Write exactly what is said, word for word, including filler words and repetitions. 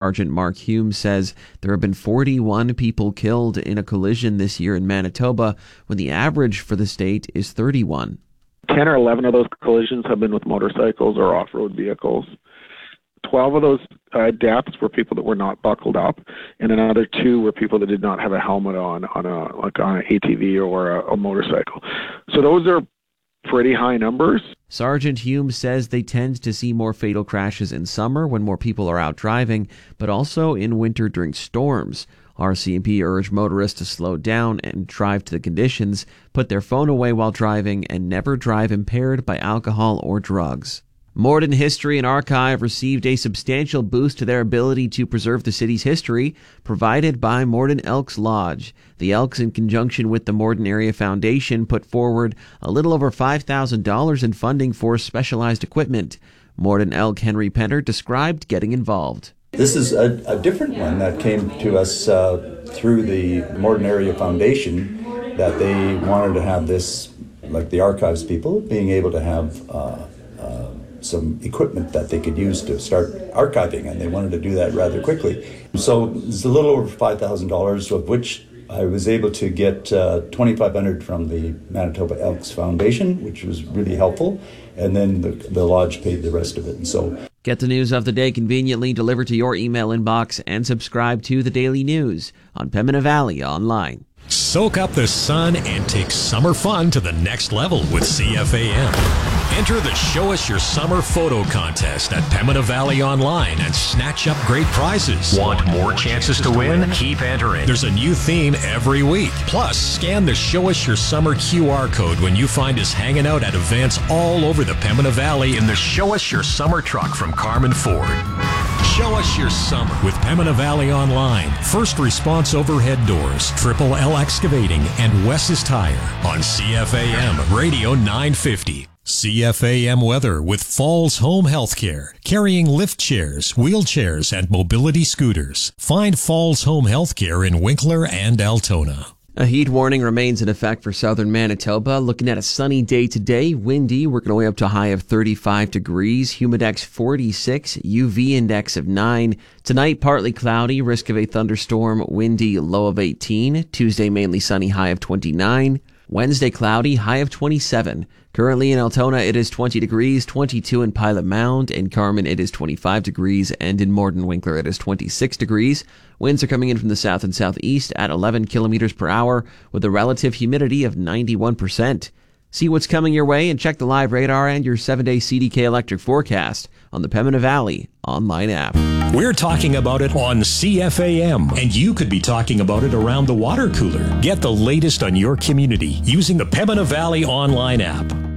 Sergeant Mark Hume says there have been forty-one people killed in a collision this year in Manitoba, when the average for the state is thirty-one. ten or eleven of those collisions have been with motorcycles or off-road vehicles. twelve of those uh, deaths were people that were not buckled up, and another two were people that did not have a helmet on, on a like on an A T V or a, a motorcycle. So those are pretty high numbers. Sergeant Hume says they tend to see more fatal crashes in summer when more people are out driving, but also in winter during storms. R C M P urged motorists to slow down and drive to the conditions, put their phone away while driving, and never drive impaired by alcohol or drugs. Morden History and Archive received a substantial boost to their ability to preserve the city's history, provided by Morden Elks Lodge. The Elks, in conjunction with the Morden Area Foundation, put forward a little over five thousand dollars in funding for specialized equipment. Morden Elk Henry Penner described getting involved. This is a, a different one that came to us uh, through the Morden Area Foundation, that they wanted to have this, like the archives people, being able to have uh, uh, some equipment that they could use to start archiving, and they wanted to do that rather quickly. So it's a little over five thousand dollars, of which I was able to get uh, twenty-five hundred dollars from the Manitoba Elks Foundation, which was really helpful, and then the, the lodge paid the rest of it. And so, get the news of the day conveniently delivered to your email inbox, and subscribe to the Daily News on Pembina Valley Online. Soak up the sun and take summer fun to the next level with C F A M. Enter the Show Us Your Summer photo contest at Pembina Valley Online and snatch up great prizes. Want more chances to win? Keep entering. There's a new theme every week. Plus, scan the Show Us Your Summer Q R code when you find us hanging out at events all over the Pembina Valley in the Show Us Your Summer truck from Carmen Ford. Show Us Your Summer with Pembina Valley Online, First Response Overhead Doors, Triple L Excavating, and Wes's Tire on C F A M Radio nine fifty. C F A M weather with Falls Home Healthcare, carrying lift chairs, wheelchairs, and mobility scooters. Find Falls Home Healthcare in Winkler and Altona. A heat warning remains in effect for southern Manitoba. Looking at a sunny day today, windy, working our way up to a high of thirty-five degrees, humidex forty-six, U V index of nine. Tonight, partly cloudy, risk of a thunderstorm, windy, low of eighteen. Tuesday, mainly sunny, high of twenty-nine. Wednesday, cloudy, high of twenty-seven. Currently in Altona, it is twenty degrees, twenty-two in Pilot Mound. In Carmen, it is twenty-five degrees, and in Morden Winkler, it is twenty-six degrees. Winds are coming in from the south and southeast at eleven kilometers per hour, with a relative humidity of ninety-one percent. See what's coming your way and check the live radar and your seven-day C D K electric forecast on the Pembina Valley online app. We're talking about it on C F A M, and you could be talking about it around the water cooler. Get the latest on your community using the Pembina Valley online app.